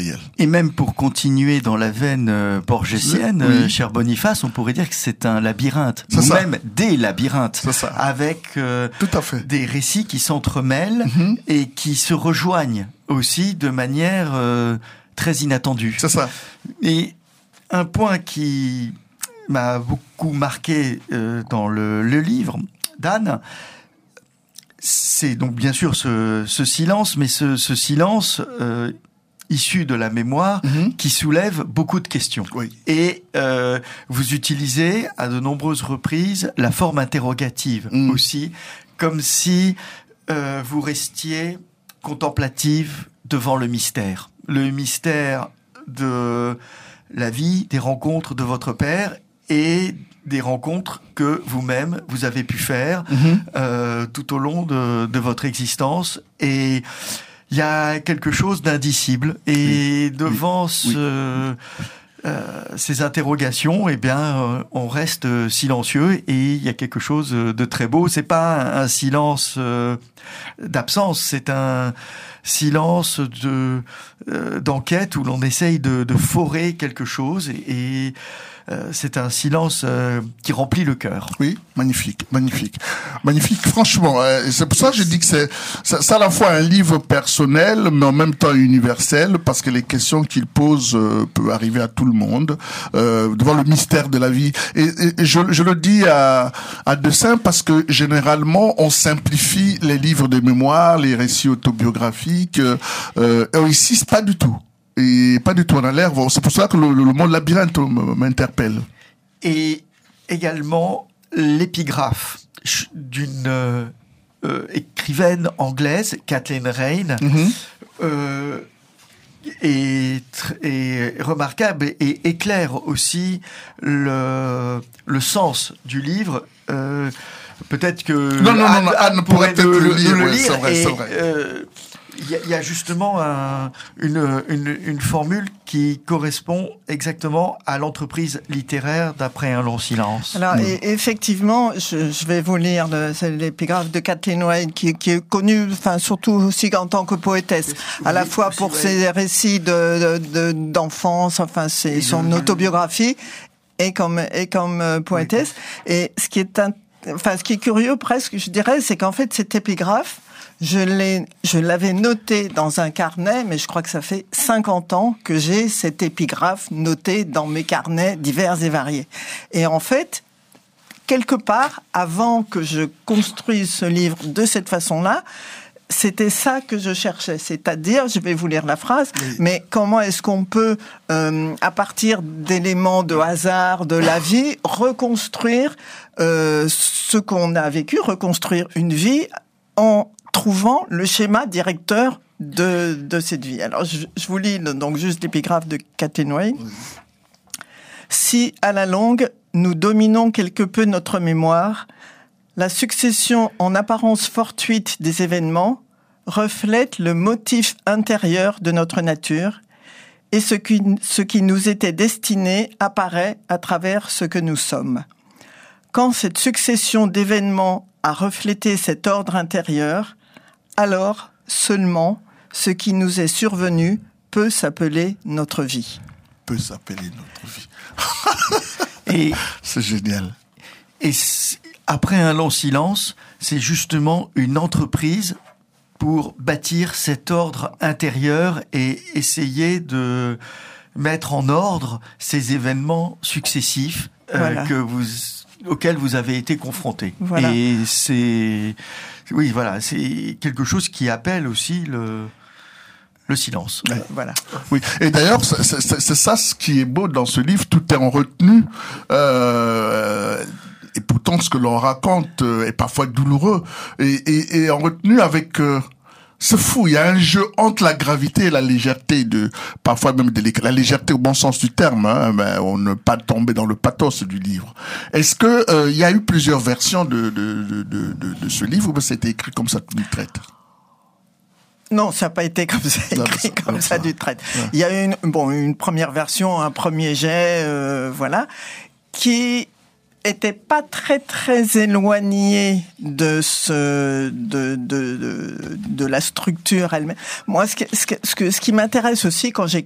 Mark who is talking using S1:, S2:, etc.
S1: Gabriel.
S2: Et même pour continuer dans la veine borgesienne,
S1: oui.
S2: cher Boniface, on pourrait dire que c'est un labyrinthe,
S1: C'est
S2: ou
S1: ça.
S2: même des labyrinthes,
S1: C'est ça.
S2: avec
S1: Tout à fait.
S2: des récits qui s'entremêlent et qui se rejoignent aussi de manière très inattendue.
S1: C'est ça.
S2: Et un point qui m'a beaucoup marqué dans le livre d'Anne, c'est donc bien sûr ce silence, mais ce silence issu de la mémoire qui soulève beaucoup de questions.
S1: Oui.
S2: Et vous utilisez à de nombreuses reprises la forme interrogative aussi, comme si vous restiez contemplative devant le mystère de la vie, des rencontres de votre père et des rencontres que vous-même vous avez pu faire tout au long de votre existence. Et il y a quelque chose d'indicible. Et devant ces interrogations, eh bien, on reste silencieux et il y a quelque chose de très beau. C'est pas un silence d'absence, c'est un silence d'enquête où l'on essaye de forer quelque chose et c'est un silence qui remplit le cœur.
S1: Oui, magnifique. Franchement, c'est pour ça que je dis que c'est à la fois un livre personnel, mais en même temps universel, parce que les questions qu'il pose peuvent arriver à tout le monde, devant le mystère de la vie. Et je le dis à dessein parce que généralement on simplifie les livres de mémoire, les récits autobiographiques. Ici, c'est pas du tout. Et pas du tout, on a l'air. C'est pour ça que le mot labyrinthe m'interpelle. Et
S2: également l'épigraphe d'une écrivaine anglaise, Kathleen Raine, est remarquable et éclaire aussi le sens du livre. Peut-être que
S1: Anne pourrait peut-être le lire.
S2: C'est
S1: vrai.
S2: Il y a justement une formule qui correspond exactement à l'entreprise littéraire d'après un long silence.
S3: Alors, effectivement, je vais vous lire l'épigraphe de Kathleen Raine, qui est connue, surtout aussi en tant que poétesse, à la fois pour ses récits d'enfance, c'est son autobiographie, et comme poétesse. Et ce qui est curieux presque, je dirais, c'est qu'en fait, cette épigraphe, je l'avais noté dans un carnet, mais je crois que ça fait 50 ans que j'ai cette épigraphe notée dans mes carnets divers et variés. Et en fait, quelque part, avant que je construise ce livre de cette façon-là, c'était ça que je cherchais. C'est-à-dire, je vais vous lire la phrase, mais comment est-ce qu'on peut, à partir d'éléments de hasard de la vie, reconstruire ce qu'on a vécu, reconstruire une vie en trouvant le schéma directeur de cette vie. Alors, je vous lis donc juste l'épigraphe de Kathleen Raine. Si, à la longue, nous dominons quelque peu notre mémoire, la succession en apparence fortuite des événements reflète le motif intérieur de notre nature et ce qui nous était destiné apparaît à travers ce que nous sommes. Quand cette succession d'événements a reflété cet ordre intérieur, alors seulement ce qui nous est survenu peut s'appeler notre vie.
S2: Et
S1: c'est génial.
S2: Et après un long silence, c'est justement une entreprise pour bâtir cet ordre intérieur et essayer de mettre en ordre ces événements successifs auxquels vous avez été confrontés.
S3: Voilà.
S2: Et c'est quelque chose qui appelle aussi le silence.
S3: Voilà.
S1: Oui. Et d'ailleurs, c'est ça ce qui est beau dans ce livre. Tout est en retenue. Et pourtant, ce que l'on raconte est parfois douloureux. Et en retenue avec... c'est fou, il y a un jeu entre la gravité et la légèreté, parfois même la légèreté au bon sens du terme, mais on ne pas tomber dans le pathos du livre. Est-ce que il y a eu plusieurs versions de ce livre ou c'était écrit comme ça du traite?
S3: Non, ça n'a pas été comme ça, écrit comme ça du traite. Ouais. Il y a eu une première version, un premier jet, qui était pas très éloigné de la structure elle-même. Moi, ce qui m'intéresse aussi quand j'écris